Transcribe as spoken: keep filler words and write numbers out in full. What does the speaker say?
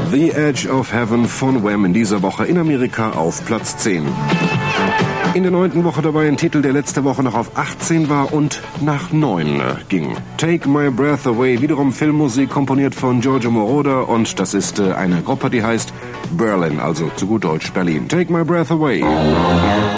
The Edge of Heaven von Wham in dieser Woche in Amerika auf Platz zehn. In der neunten Woche dabei ein Titel, der letzte Woche noch auf achtzehn war und nach neun ging. Take My Breath Away, wiederum Filmmusik, komponiert von Giorgio Moroder, und das ist eine Gruppe, die heißt Berlin, also zu gut Deutsch Berlin. Take My Breath Away.